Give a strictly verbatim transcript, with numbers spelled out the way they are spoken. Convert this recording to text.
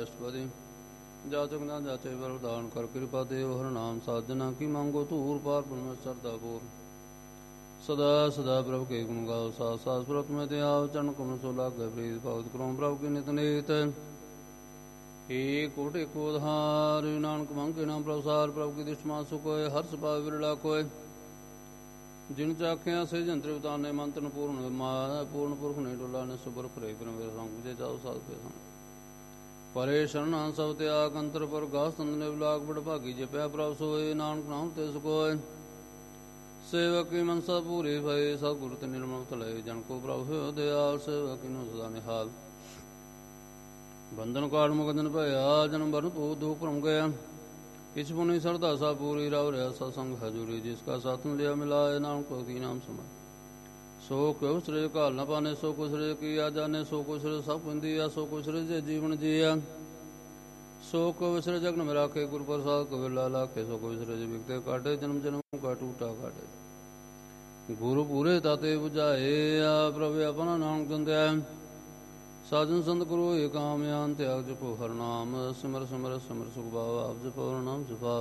ਅਸ਼ਟਪਦੀ ਜਾਚਕ ਨਾ ਜਾਚੇ ਵਰਦਾਨ ਕਰ ਕਿਰਪਾ ਦੇਵ ਹਰ ਨਾਮ ਸਾਜਨਾ ਕੀ ਮੰਗੋ ਧੂਰ ਪਾਰ ਪੁਰਮ ਸਰਦਾ ਬੋਰ ਸਦਾ ਸਦਾ ਪ੍ਰਭ ਕੇ ਗੁਣ ਗਾਓ ਸਾਥ ਸਾਥ ਪ੍ਰਭ ਮੈਂ ਤੇ ਆਵ ਚਰਨ ਕਮਲ ਸੋ ਲਾਗੈ ਪ੍ਰੀਤ ਭਗਤ ਕਰੋ ਪ੍ਰਭ ਕੀ ਨਿਤ ਨੇਤ ਏ ਕੋਟੇ ਕੋਧਾਰ ਨਾਨਕ ਮੰਗੇ ਨਾਮ ਪ੍ਰਸਾਰ ਪ੍ਰਭ ਕੀ ਦਿਸ਼ਮਾ ਸੁਖ ਹੋਏ ਹਰ ਸਭਾ ਵਿਰਲਾ ਕੋਏ ਜਿਨ ਚਾਖਿਆ ਸੇ ਜੰਤਰ ਉਤਾਨੇ ਮੰਤਨ ਪੂਰਨ ਮਾ ਪੂਰਨ ਪੁਰਖ ਨੇ ਡੋਲਾ ਨੇ ਸੁਬਰ ਭਰੇ ਪਰ ਮੇਰੇ ਸੰਗ ਜੇ ਜਾਓ ਸਾਧ ਕੇ ਸੰਗ ਪਰੇ ਸ਼ਰਣਾ ਸਭ ਤਿਆਗ ਅੰਤਰ ਪਰ ਗਾਸ ਤੰਦ ਨੇ ਬਲਾਕ ਬੜ ਭਾਗੀ ਜੇ ਪਿਆ ਪ੍ਰਭ ਸੋਏ ਨਾਨਕ ਨਾਮ ਤੇ ਸੁਖੋਏ ਸੇਵਕ ਕੀ ਮਨਸਾ ਪੂਰੀ ਭਏ ਸਭ ਗੁਰ ਤੇ ਨਿਰਮਲ ਤਲੇ ਜਨ ਕੋ ਪ੍ਰਭ ਹੋਇ ਦਿਆਲ ਸੇਵਕ ਨੂੰ ਸਦਾ ਨਿਹਾਲ ਬੰਧਨ ਕਾਲ ਮੁਕਦਨ ਭਇਆ ਜਨਮ ਮਰਨ ਤੋ ਦੁਖ ਭਰਮ ਗਿਆ ਕਿਛ ਪੁਨੀ ਸਰਦਾ ਸਾ ਪੂਰੀ ਰਵ ਰਿਆ ਸਤਸੰਗ ਹਜੂਰੀ ਜਿਸ ਕਾ ਸਾਥਨ ਲਿਆ ਮਿਲਾਏ ਨਾਮ ਕੋ ਕੀ ਨਾਮ ਸਮਾ ਸੋ ਕਿਉ ਸ੍ਰੇ ਕਾਲ ਨ ਪਾਨੇ ਸੋ ਕੁਛ ਰੇ ਕੀ ਆ ਜਾਣੇ ਸੋ ਕੁਛ ਰੇ ਸਭ ਪਿੰਦੀਆ ਸੋ ਕੁਛ ਰੇ ਜੇ ਜੀਵਨ ਜੀਆ ਸੋ ਕੋ ਵਿਸਰੇ ਜਗਨ ਮੇ ਰਾਖੇ ਗੁਰ ਪ੍ਰਸਾਦ ਕੋ ਲਾ ਲਾਖੇ ਸੋ ਕੋ ਵਿਸਰੇ ਜੇ ਵਿਗਤੇ ਕਾਟੇ ਜਨਮ ਜਨਮ ਕਾ ਟੂਟਾ ਕਾਟੇ ਗੁਰੂ ਪੂਰੇ ਤਾਤੇ 부ਝਾਏ ਆ ਪ੍ਰਭ ਆਪਣਾ ਨਾਮ ਦੰਦਿਆ ਸਾਜਨ ਸੰਤ ਗੁਰੂ ਏਕਾਮਿਆਨ ਤਿਆਗ ਜਪੋ ਹਰ ਨਾਮ ਸਿਮਰ ਸਿਮਰ ਸਿਮਰ ਸੁਖ ਭਾਵ ਆਪ ਜਪੋ ਨਾਮ ਜਪਾ